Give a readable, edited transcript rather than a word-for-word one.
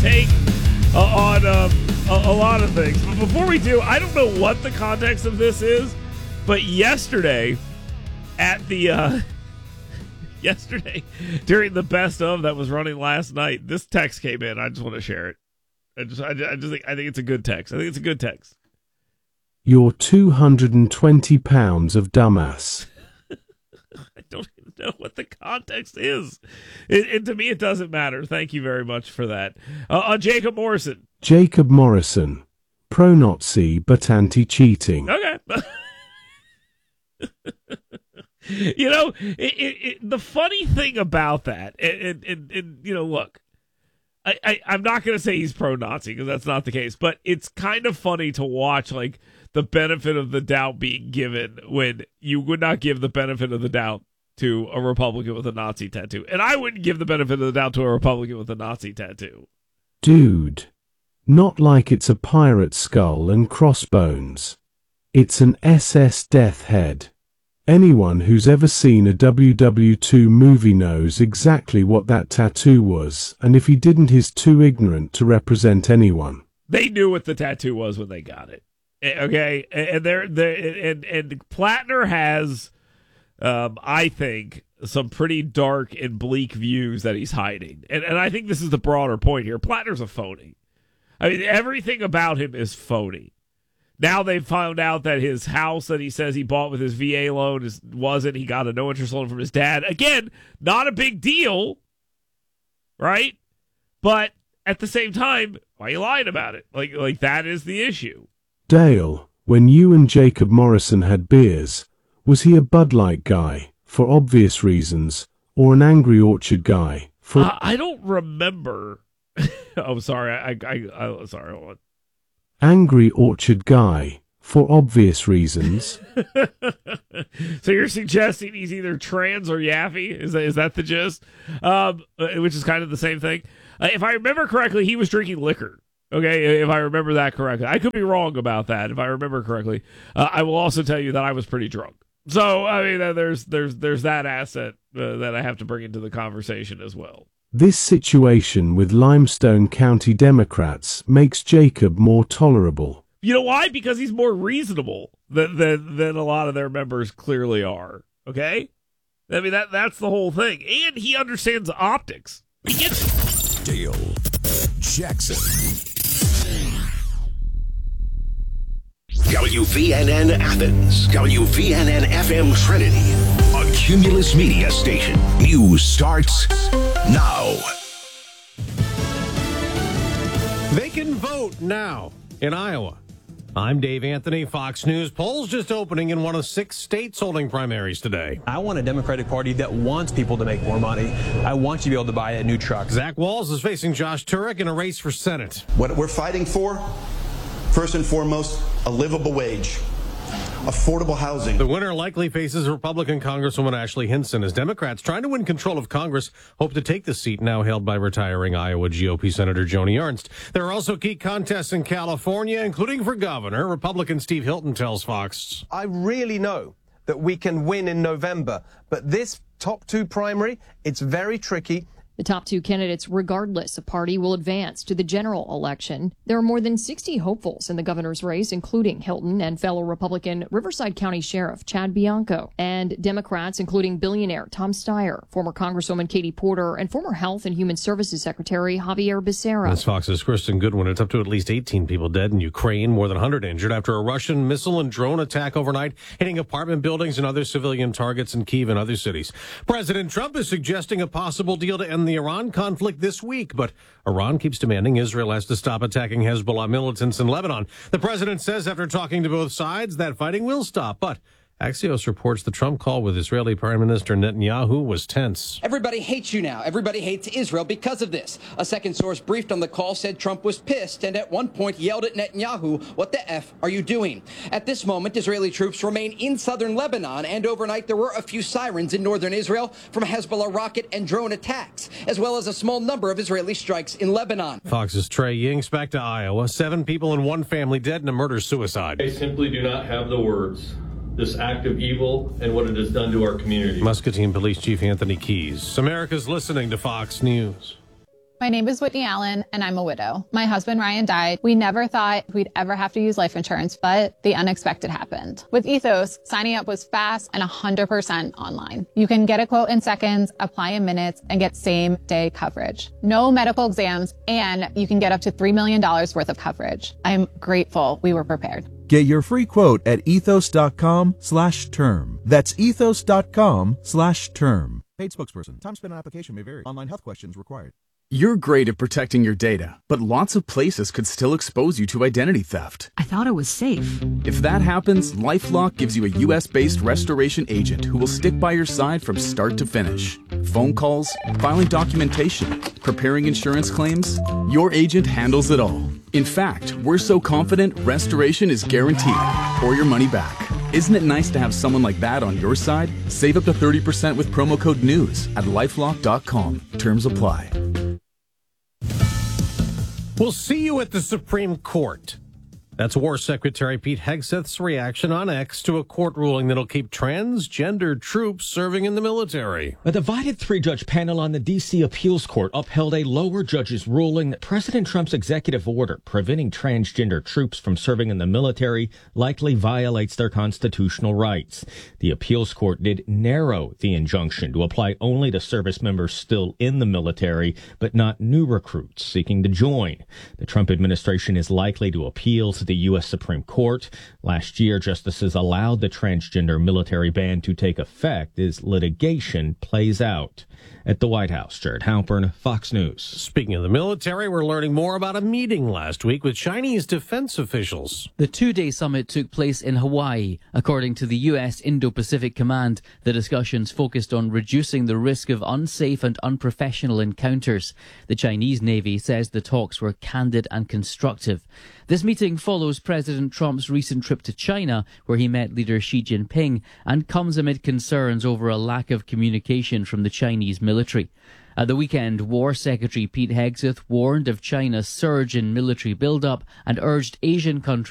take on a lot of things. But before we do, I don't know what the context of this is, but yesterday at the yesterday during the best of that was running last night, this text came in. I just want to share it. I think it's a good text. I think it's a good text. You're 220 pounds of dumbass. I don't even know what the context is. To me, it doesn't matter. Thank you very much for that. Jacob Morrison. Jacob Morrison. Pro-Nazi but anti-cheating. Okay. You know, the funny thing about that, and you know, look, I'm not going to say he's pro-Nazi because that's not the case, but it's kind of funny to watch, like, the benefit of the doubt being given when you would not give the benefit of the doubt to a Republican with a Nazi tattoo. And I wouldn't give the benefit of the doubt to a Republican with a Nazi tattoo. Dude, not like it's a pirate skull and crossbones. It's an SS death head. Anyone who's ever seen a WW2 movie knows exactly what that tattoo was, and if he didn't, he's too ignorant to represent anyone. They knew what the tattoo was when they got it. Okay, and Plattner has, I think, some pretty dark and bleak views that he's hiding, and I think this is the broader point here. Plattner's a phony. I mean, everything about him is phony. Now they've found out that his house that he says he bought with his VA loan wasn't. He got a no-interest loan from his dad. Again, not a big deal, right? But at the same time, why are you lying about it? Like that is the issue. Dale, when you and Jacob Morrison had beers, was he a Bud Light guy, for obvious reasons, or an Angry Orchard guy? I don't remember. Oh, sorry. Sorry, hold on. Angry Orchard guy, for obvious reasons. So you're suggesting he's either trans or Yaffy? Is that the gist? Which is kind of the same thing. If I remember correctly, he was drinking liquor. Okay, if I remember that correctly. I could be wrong about that if I remember correctly. I will also tell you that I was pretty drunk. So, I mean, there's that asset that I have to bring into the conversation as well. This situation with Limestone County Democrats makes Jacob more tolerable. You know why? Because he's more reasonable than a lot of their members clearly are. Okay? I mean, that's the whole thing. And he understands optics. He gets it. Dale Jackson. WVNN Athens, WVNN FM Trinity, a Cumulus Media station. News starts now. They can vote now in Iowa. I'm Dave Anthony, Fox News. Polls just opening in one of 6 states holding primaries today. I want a Democratic Party that wants people to make more money. I want you to be able to buy a new truck. Zach Walz is facing Josh Turek in a race for Senate. What we're fighting for, first and foremost, a livable wage, affordable housing. The winner likely faces Republican Congresswoman Ashley Hinson as Democrats trying to win control of Congress hope to take the seat now held by retiring Iowa GOP Senator Joni Ernst. There are also key contests in California, including for governor. Republican Steve Hilton tells Fox. I really know that we can win in November, but this top 2 primary, it's very tricky. The top 2 candidates, regardless of party, will advance to the general election. There are more than 60 hopefuls in the governor's race, including Hilton and fellow Republican Riverside County Sheriff Chad Bianco, and Democrats, including billionaire Tom Steyer, former Congresswoman Katie Porter, and former Health and Human Services Secretary Javier Becerra. That's Fox's Kristen Goodwin. It's up to at least 18 people dead in Ukraine, more than 100 injured after a Russian missile and drone attack overnight, hitting apartment buildings and other civilian targets in Kyiv and other cities. President Trump is suggesting a possible deal to end the Iran conflict this week, but Iran keeps demanding Israel has to stop attacking Hezbollah militants in Lebanon. The president says after talking to both sides that fighting will stop, but Axios reports the Trump call with Israeli Prime Minister Netanyahu was tense. Everybody hates you now. Everybody hates Israel because of this. A second source briefed on the call said Trump was pissed and at one point yelled at Netanyahu, "What the F are you doing?" At this moment, Israeli troops remain in southern Lebanon, and overnight there were a few sirens in northern Israel from Hezbollah rocket and drone attacks, as well as a small number of Israeli strikes in Lebanon. Fox's Trey Yingst back to Iowa. 7 people in one family dead in a murder-suicide. They simply do not have the words. This act of evil and what it has done to our community. Muscatine Police Chief Anthony Keys. America's listening to Fox News. My name is Whitney Allen, and I'm a widow. My husband, Ryan, died. We never thought we'd ever have to use life insurance, but the unexpected happened. With Ethos, signing up was fast and 100% online. You can get a quote in seconds, apply in minutes, and get same-day coverage. No medical exams, and you can get up to $3 million worth of coverage. I'm grateful we were prepared. Get your free quote at ethos.com/term. That's ethos.com/term. Paid spokesperson. Time spent on application may vary. Online health questions required. You're great at protecting your data, but lots of places could still expose you to identity theft. I thought it was safe. If that happens, LifeLock gives you a U.S.-based restoration agent who will stick by your side from start to finish. Phone calls, filing documentation, preparing insurance claims, your agent handles it all. In fact, we're so confident restoration is guaranteed or your money back. Isn't it nice to have someone like that on your side? Save up to 30% with promo code NEWS at LifeLock.com. Terms apply. We'll see you at the Supreme Court. That's War Secretary Pete Hegseth's reaction on X to a court ruling that'll keep transgender troops serving in the military. A divided three-judge panel on the D.C. Appeals Court upheld a lower judge's ruling that President Trump's executive order preventing transgender troops from serving in the military likely violates their constitutional rights. The Appeals Court did narrow the injunction to apply only to service members still in the military, but not new recruits seeking to join. The Trump administration is likely to appeal to the U.S. Supreme Court. Last year, justices allowed the transgender military ban to take effect as litigation plays out. At the White House, Jared Halpern, Fox News. Speaking of the military, we're learning more about a meeting last week with Chinese defense officials. The two-day summit took place in Hawaii. According to the U.S. Indo-Pacific Command, the discussions focused on reducing the risk of unsafe and unprofessional encounters. The Chinese Navy says the talks were candid and constructive. This meeting follows President Trump's recent trip to China, where he met leader Xi Jinping, and comes amid concerns over a lack of communication from the Chinese military. At the weekend, War Secretary Pete Hegseth warned of China's surge in military buildup and urged Asian countries